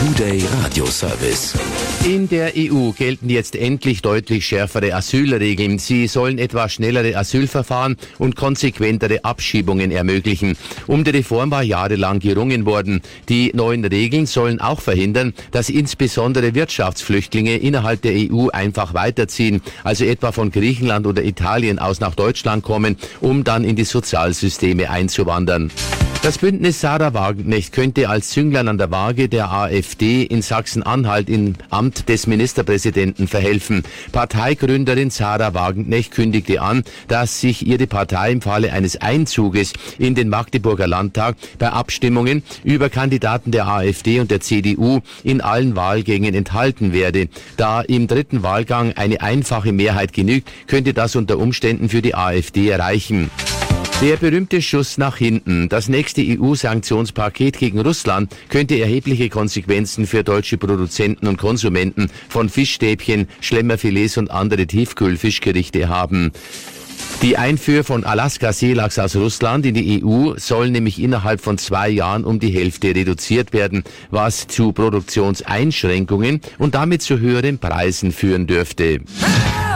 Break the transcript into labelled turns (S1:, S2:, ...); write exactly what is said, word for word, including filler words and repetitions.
S1: Today Radio Service.
S2: In der E U gelten jetzt endlich deutlich schärfere Asylregeln. Sie sollen etwa schnellere Asylverfahren und konsequentere Abschiebungen ermöglichen. Um die Reform war jahrelang gerungen worden. Die neuen Regeln sollen auch verhindern, dass insbesondere Wirtschaftsflüchtlinge innerhalb der E U einfach weiterziehen, also etwa von Griechenland oder Italien aus nach Deutschland kommen, um dann in die Sozialsysteme einzuwandern. Das Bündnis Sahra Wagenknecht könnte als Zünglein an der Waage der AfD in Sachsen-Anhalt im Amt des Ministerpräsidenten verhelfen. Parteigründerin Sahra Wagenknecht kündigte an, dass sich ihre Partei im Falle eines Einzuges in den Magdeburger Landtag bei Abstimmungen über Kandidaten der AfD und der C D U in allen Wahlgängen enthalten werde. Da im dritten Wahlgang eine einfache Mehrheit genügt, könnte das unter Umständen für die AfD reichen. Der berühmte Schuss nach hinten. Das nächste E U-Sanktionspaket gegen Russland könnte erhebliche Konsequenzen für deutsche Produzenten und Konsumenten von Fischstäbchen, Schlemmerfilets und andere Tiefkühlfischgerichte haben. Die Einfuhr von Alaska-Seelachs aus Russland in die E U soll nämlich innerhalb von zwei Jahren um die Hälfte reduziert werden, was zu Produktionseinschränkungen und damit zu höheren Preisen führen dürfte.